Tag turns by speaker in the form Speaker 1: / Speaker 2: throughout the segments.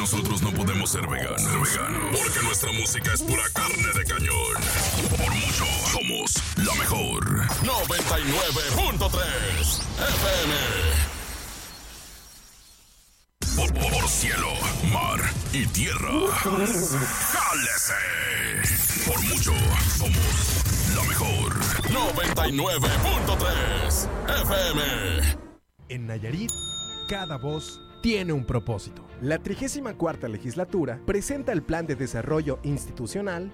Speaker 1: nosotros no podemos ser veganos. Porque nuestra música es pura carne de cañón. Por mucho, somos la mejor. 99.3 FM. Por cielo, mar y tierra. ¡Jálese! Por mucho, somos la mejor. 99.3 FM.
Speaker 2: En Nayarit, cada voz tiene un propósito. La 34ª legislatura presenta el Plan de Desarrollo Institucional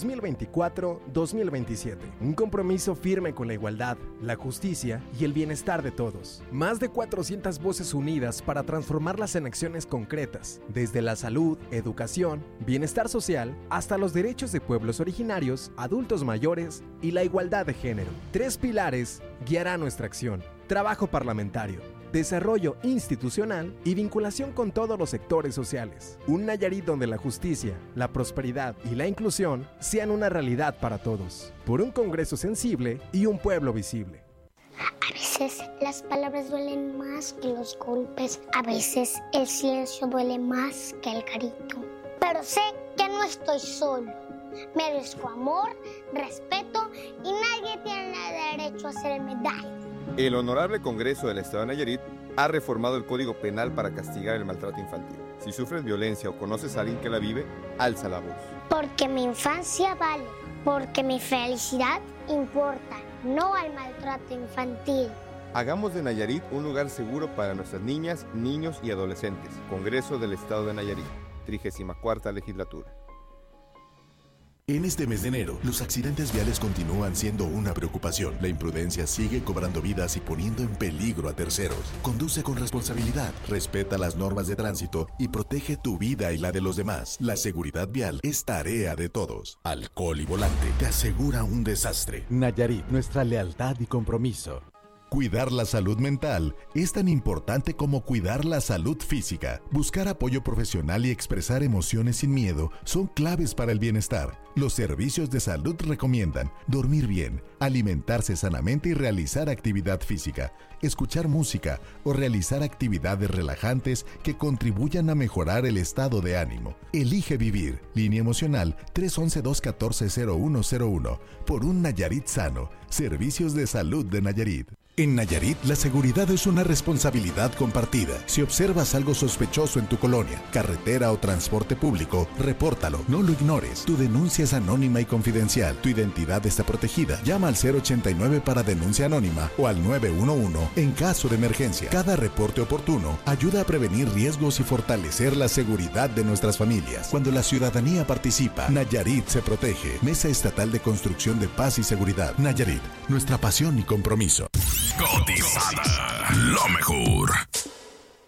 Speaker 2: 2024-2027. Un compromiso firme con la igualdad, la justicia y el bienestar de todos. Más de 400 voces unidas para transformarlas en acciones concretas, desde la salud, educación, bienestar social, hasta los derechos de pueblos originarios, adultos mayores y la igualdad de género. 3 pilares guiarán nuestra acción: trabajo parlamentario, desarrollo institucional y vinculación con todos los sectores sociales. Un Nayarit donde la justicia, la prosperidad y la inclusión sean una realidad para todos. Por un Congreso sensible y un pueblo visible.
Speaker 3: A veces las palabras duelen más que los golpes. A veces el silencio duele más que el grito. Pero sé que no estoy solo. Merezco amor, respeto y nadie tiene el derecho a hacerme daño.
Speaker 4: El Honorable Congreso del Estado de Nayarit ha reformado el Código Penal para castigar el maltrato infantil. Si sufres violencia o conoces a alguien que la vive, alza la voz.
Speaker 3: Porque mi infancia vale, porque mi felicidad importa, no al maltrato infantil.
Speaker 4: Hagamos de Nayarit un lugar seguro para nuestras niñas, niños y adolescentes. Congreso del Estado de Nayarit, 34ª Legislatura.
Speaker 5: En este mes de enero, los accidentes viales continúan siendo una preocupación. La imprudencia sigue cobrando vidas y poniendo en peligro a terceros. Conduce con responsabilidad, respeta las normas de tránsito y protege tu vida y la de los demás. La seguridad vial es tarea de todos. Alcohol y volante te asegura un desastre.
Speaker 6: Nayarit, nuestra lealtad y compromiso.
Speaker 5: Cuidar la salud mental es tan importante como cuidar la salud física. Buscar apoyo profesional y expresar emociones sin miedo son claves para el bienestar. Los servicios de salud recomiendan dormir bien, alimentarse sanamente y realizar actividad física, escuchar música o realizar actividades relajantes que contribuyan a mejorar el estado de ánimo. Elige vivir. Línea emocional 311-214-0101. Por un Nayarit sano. Servicios de salud de Nayarit. En Nayarit, la seguridad es una responsabilidad compartida. Si observas algo sospechoso en tu colonia, carretera o transporte público, repórtalo, no lo ignores. Tu denuncia es anónima y confidencial. Tu identidad está protegida. Llama al 089 para denuncia anónima o al 911 en caso de emergencia. Cada reporte oportuno ayuda a prevenir riesgos y fortalecer la seguridad de nuestras familias. Cuando la ciudadanía participa, Nayarit se protege. Mesa Estatal de Construcción de Paz y Seguridad. Nayarit, nuestra pasión y compromiso.
Speaker 1: Cotizada, lo mejor.